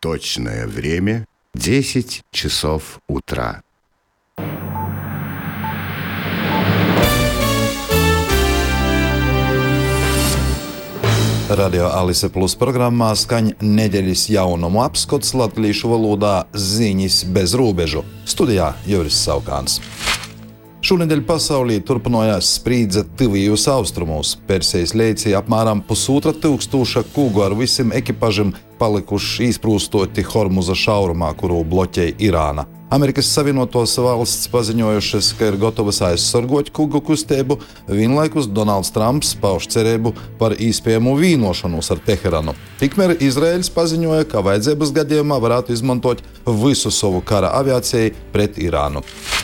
Точное время 10 часов утра. Radio Alise Plus programmā skaņ nedēļas jaunumu apskats latviešu valodā ziņas bez robežu. Studijā Juris Saukāns. Šonedēļ pasaulī turpinājās sprīdze tuvajos austrumos. Persijas līcī apmēram 1500 kuģu ar visiem ekipažiem palikuši izprūstoti Hormuza šaurumā, kuru bloķēja Irāna. Amerikas Savienotās valsts paziņojušas, ka ir gatavas aizsargot kuģu kustību, vienlaikus Donalds Trumps pauž cerību par iespējamu vienošanos ar Teheranu. Tikmēr Izraēļs paziņoja, ka vajadzības gadījumā varētu izmantot visu savu kara aviāciju pret Irānu.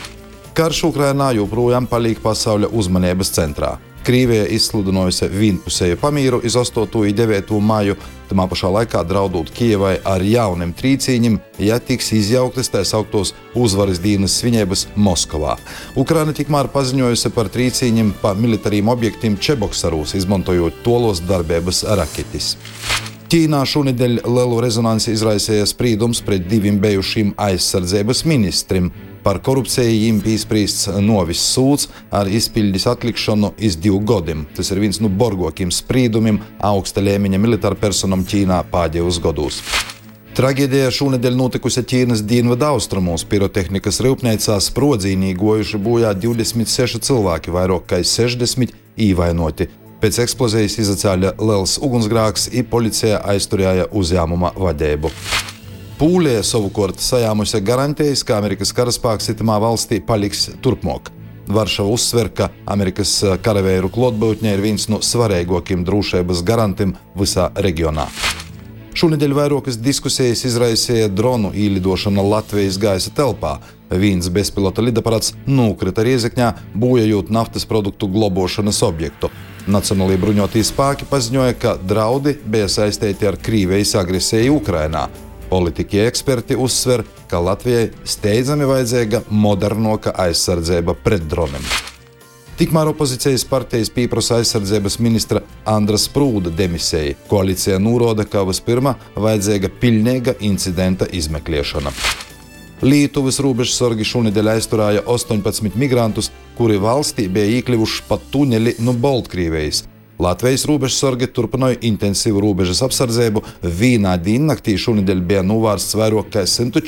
Karš Ukrainā joprojām paliek pasaules uzmanības centrā. Krievija izsludinājusi vienpusēju pamīru iz 8. un 9. māju, tamā pašā laikā draudot Kijevai ar jauniem trīcīņiem, ja tiks izjauktas tā sauktos uzvaras dienas svinības Moskavā. Ukraina tikmēr paziņojusi par trīcīņiem pa militāriem objektiem Čeboksaros, izmantojot tolos darbības raketis. Ķīnā šonedēļ lielu rezonansi izraisīja sprīdums pret diviem bijušiem aizsardzības ministriem. Par korupciju viņiem piespriests novis sūds ar izpildes atlikšanu iz 2 gadiem. Tas ir viens no borgākajiem sprīdumiem augsta līmeņa militārpersonam Ķīnā pēdējos gados. Traģēdija šonedēļ notikusi Ķīnas dienvidu austrumos. Pirotehnikas rūpnīcā sprādzīnī gojuši bojā 26 cilvēki, vairāk kā 60 ievainoti. Pēc eksplozijas izacēla liels ugunsgrēks, un policija aizturēja uzņēmuma vadību. Pūlija savukārt sajāmusi garantijas, ka Amerikas karaspēks itamā valstī paliks turpmāk. Varšava uzsver, ka Amerikas karavīru klātbūtne ir viens no svarīgākajiem drošības garantiem visā reģionā. Šonedēļ vairākas diskusijas izraisīja dronu ielidošana Latvijas gaisa telpā. Viens bezpilota lidaparāts nokrita Riezekņā, bojājot naftas produktu globošanas objektu. Nacionālajie bruņotie spēki paziņoja, ka draudi bija saistīti ar Krievijas agresiju Ukrainā. Politiķi eksperti uzsver, ka Latvijai steidzami vajadzīga modernāka aizsardzība pret droniem. Tikmēr opozīcijas partijas pieprasa aizsardzības ministra Andra Sprūda demisiju. Koalīcija norāda, ka vispirms vajadzīga pilnīga incidenta izmeklēšana. Lietuvas robežsargi šonedēļ aizturēja 18 migrantus, kuri valstī bija iekļuvuši pa tuneli no Baltkrievijas. Latvijas robežsargi turpināja intensīvu robežas apsardzību. Vienā diennaktī šonedēļ bija novērsts vairāk kā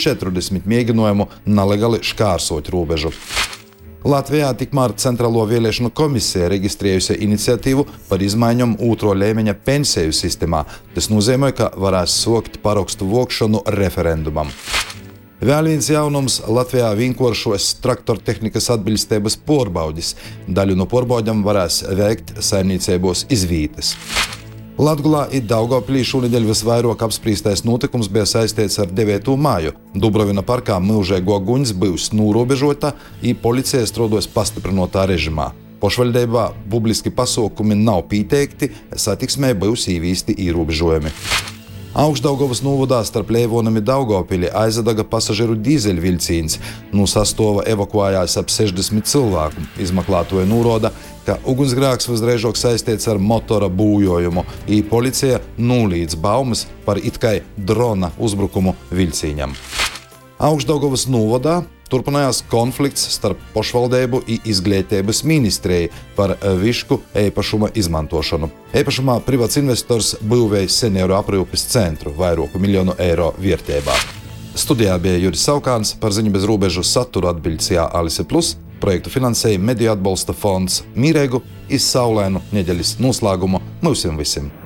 140 mēģinājumu nelegāli šķērsot robežu. Latvijā tikmēr Centrālo vēlēšanu komisija reģistrējusi iniciatīvu par izmaiņām 2. līmeņa pensiju sistēmā. Tas nozīmē, ka varēs sākt parakstu vākšanu referendumam. Vēl viens jaunums – Latvijā vienkāršos traktortehnikas atbilstības pārbaudes. Daļu no pārbaudēm varēs veikt saimniecībos iz vietas. Latgolā un Daugavpilī šonedēļ visvairāk apspriestais notikums bija saistīts ar 9. māju. Dubrovina parkā milžīgo guņs būs norobežota, un policija strādās pastiprinātā režimā. Pašvaldībā publiski pasākumi nav pieteikti, satiksmē būs ieviesti ierobežojumi. Augšdaugavas novadā starp Leivonam un Daugavpili aizadaga pasažieru dīzeļvilciens. No sastāva evakuējās ap 60 cilvēku. Izmeklētāji norāda, ka ugunsgrēks visdrīzāk saistīts ar motora bojājumu, un policija noliedz baumas par it kā drona uzbrukumu vilcienam. Augšdaugavas novadā turpinājās konflikts starp pašvaldību un izglītības ministriju par višku īpašuma izmantošanu. Īpašumā privāts investors būvēja senioru aprūpes centru vairāku miljonu eiro vērtībā. Studijā bija Juris Saukāns, par ziņu bez robežu saturu atbildīja Alise Plus, projektu finansēja Mediju atbalsta fonds Mīreigu, iz saulēnu nedēļas noslēgumu mums visiem.